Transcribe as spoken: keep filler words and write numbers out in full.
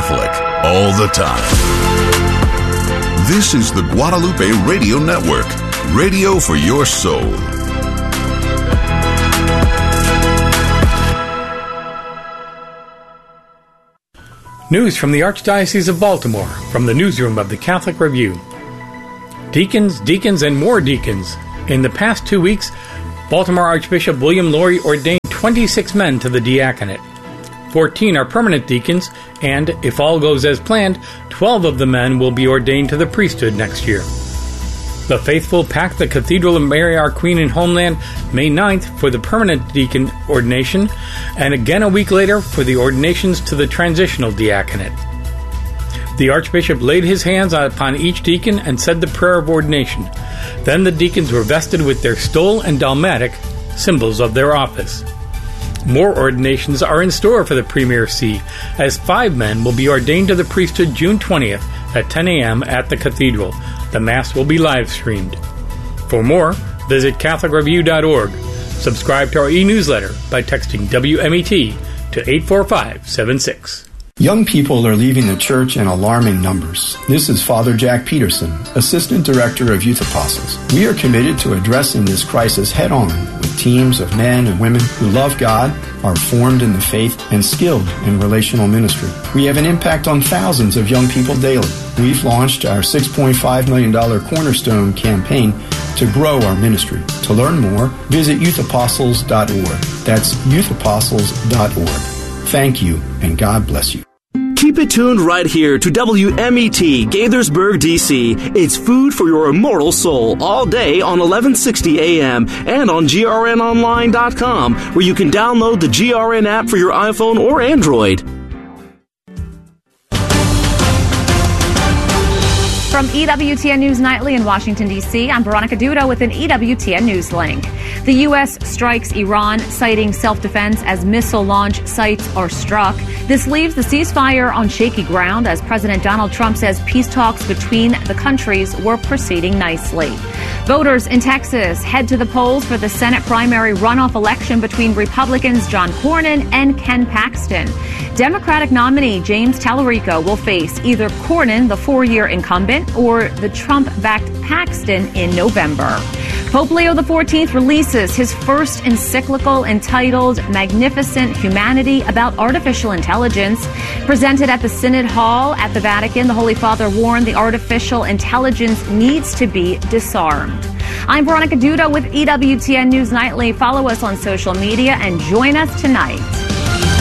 Catholic all the time. This is the Guadalupe Radio Network, radio for your soul. News from the Archdiocese of Baltimore, from the newsroom of the Catholic Review. Deacons, deacons, and more deacons. In the past two weeks, Baltimore Archbishop William Lori ordained twenty-six men to the diaconate. fourteen are permanent deacons, and, if all goes as planned, twelve of the men will be ordained to the priesthood next year. The faithful pack the Cathedral of Mary Our Queen in Homeland May ninth for the permanent deacon ordination, and again a week later for the ordinations to the transitional diaconate. The Archbishop laid his hands upon each deacon and said the prayer of ordination. Then the deacons were vested with their stole and dalmatic, symbols of their office. More ordinations are in store for the Premier See, as five men will be ordained to the priesthood June twentieth at ten a.m. at the Cathedral. The Mass will be live-streamed. For more, visit Catholic Review dot org. Subscribe to our e-newsletter by texting W M E T to eight four five seven six. Young people are leaving the church in alarming numbers. This is Father Jack Peterson, Assistant Director of Youth Apostles. We are committed to addressing this crisis head-on with teams of men and women who love God, are formed in the faith, and skilled in relational ministry. We have an impact on thousands of young people daily. We've launched our six point five million dollars Cornerstone campaign to grow our ministry. To learn more, visit youth apostles dot org. That's youth apostles dot org. Thank you, and God bless you. Keep it tuned right here to W M E T, Gaithersburg, D C. It's food for your immortal soul all day on eleven sixty A M and on G R N online dot com, where you can download the G R N app for your iPhone or Android. From E W T N News Nightly in Washington, D C, I'm Veronica Duda with an E W T N News link. The U S strikes Iran, citing self-defense as missile launch sites are struck. This leaves the ceasefire on shaky ground as President Donald Trump says peace talks between the countries were proceeding nicely. Voters in Texas head to the polls for the Senate primary runoff election between Republicans John Cornyn and Ken Paxton. Democratic nominee James Tallarico will face either Cornyn, the four-year incumbent, or the Trump-backed Paxton in November. Pope Leo the fourteenth releases his first encyclical entitled Magnificent Humanity about artificial intelligence. Presented at the Synod Hall at the Vatican, the Holy Father warned the artificial intelligence needs to be disarmed. I'm Veronica Duda with E W T N News Nightly. Follow us on social media and join us tonight.